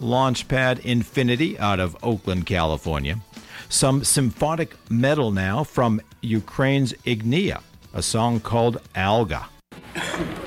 Launchpad Infinity out of Oakland, California. Some symphonic metal now from Ukraine's Ignia, a song called Alga.